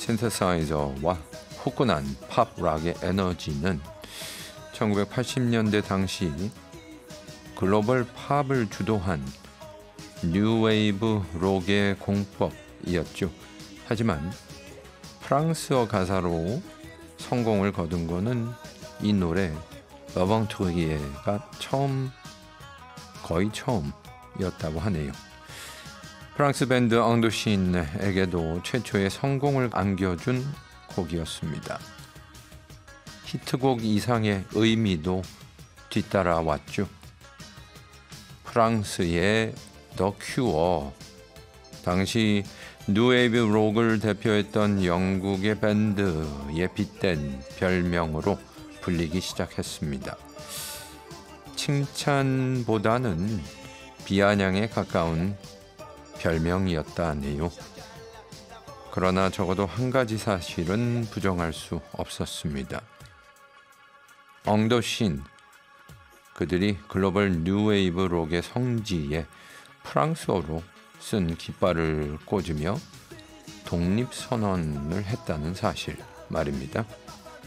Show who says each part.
Speaker 1: 신세사이저와 후끈한 팝 락의 에너지는 1980년대 당시 글로벌 팝을 주도한 뉴웨이브 록의 공법이었죠. 하지만 프랑스어 가사로 성공을 거둔 것은 이 노래 러방투르기에가 거의 처음이었다고 하네요. 프랑스 밴드 앙도신에게도 최초의 성공을 안겨준 곡이었습니다. 히트곡 이상의 의미도 뒤따라왔죠. 프랑스의 더 큐어, 당시 뉴웨이브 록을 대표했던 영국의 밴드에 빗댄 별명으로 불리기 시작했습니다. 칭찬보다는 비아냥에 가까운 별명이었다 하네요. 그러나 적어도 한 가지 사실은 부정할 수 없었습니다. 엉더신, 그들이 글로벌 뉴웨이브 록의 성지에 프랑스어로 쓴 깃발을 꽂으며 독립선언을 했다는 사실 말입니다.